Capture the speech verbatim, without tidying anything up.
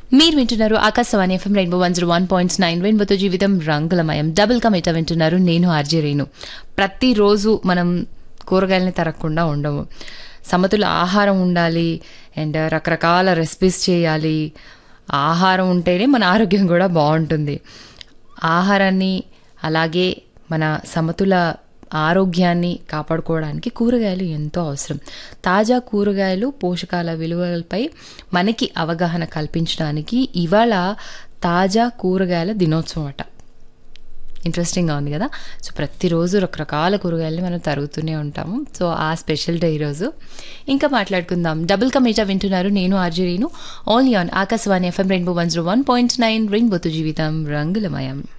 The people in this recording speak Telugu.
మీరు వింటున్నారు Akashvani FM rainbow one zero one point nine రెయిన్బోతో జీవితం రంగులమయం. డబుల్ కమిట వింటున్నారు, నేను ఆర్జే రేణు. ప్రతిరోజు మనం కూరగాయలని తరగకుండా ఉండము. సమతుల ఆహారం ఉండాలి అండ్ రకరకాల రెసిపీస్ చేయాలి. ఆహారం ఉంటేనే మన ఆరోగ్యం కూడా బాగుంటుంది. ఆహారాన్ని అలాగే మన సమతుల ఆరోగ్యాన్ని కాపాడుకోవడానికి కూరగాయలు ఎంతో అవసరం. తాజా కూరగాయలు పోషకాల విలువలపై మనకి అవగాహన కల్పించడానికి ఇవాళ తాజా కూరగాయల దినోత్సవం అట. ఇంట్రెస్టింగ్గా ఉంది కదా. సో ప్రతిరోజు రకరకాల కూరగాయలని మనం తరుగుతూనే ఉంటాము. సో ఆ స్పెషల్ డే ఈరోజు. ఇంకా మాట్లాడుకుందాం. డబుల్ కమీటా వింటున్నారు, నేను RJ Renu. Only on Akashvani FM rainbow one zero one point nine రెయిన్బోతో జీవితం రంగులమయం.